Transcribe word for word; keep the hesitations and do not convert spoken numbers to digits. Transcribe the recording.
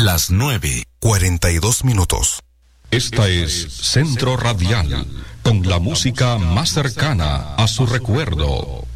Las nueve, cuarenta y dos minutos. Esta es Centro Radial, con la música más cercana a su recuerdo.